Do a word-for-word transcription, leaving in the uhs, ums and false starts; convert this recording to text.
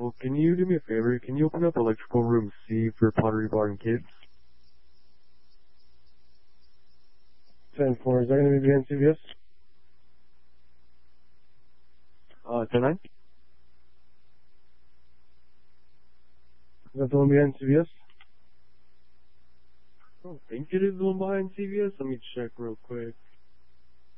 Michael, can you do me a favor? Can you open up electrical room C for Pottery Barn Kids? ten four, is that going to be behind C V S? Uh, ten nine? Is that the one behind C V S? I don't think it is the one behind C V S. Let me check real quick.